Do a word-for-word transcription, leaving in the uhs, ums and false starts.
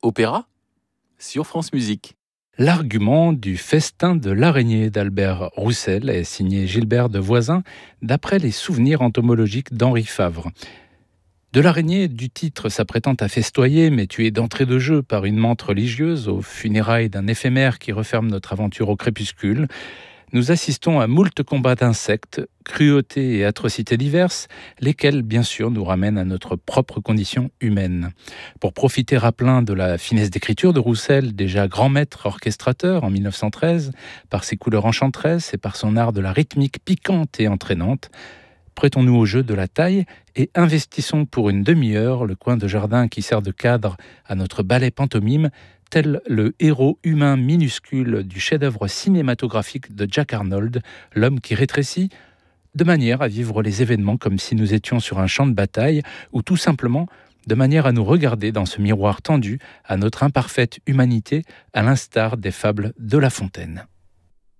Opéra sur France Musique. L'argument du festin de l'araignée d'Albert Roussel est signé Gilbert de Voisin, d'après les souvenirs entomologiques d'Henri Favre. De l'araignée du titre s'apprêtant à festoyer, mais tuée d'entrée de jeu par une menthe religieuse aux funérailles d'un éphémère qui referme notre aventure au crépuscule, nous assistons à moult combats d'insectes, cruautés et atrocités diverses, lesquelles, bien sûr, nous ramènent à notre propre condition humaine. Pour profiter à plein de la finesse d'écriture de Roussel, déjà grand maître orchestrateur en mille neuf cent treize, par ses couleurs enchanteresses et par son art de la rythmique piquante et entraînante, prêtons-nous au jeu de la taille et investissons pour une demi-heure le coin de jardin qui sert de cadre à notre ballet pantomime, tel le héros humain minuscule du chef-d'œuvre cinématographique de Jack Arnold, L'homme qui rétrécit, de manière à vivre les événements comme si nous étions sur un champ de bataille, ou tout simplement de manière à nous regarder dans ce miroir tendu à notre imparfaite humanité, à l'instar des fables de La Fontaine.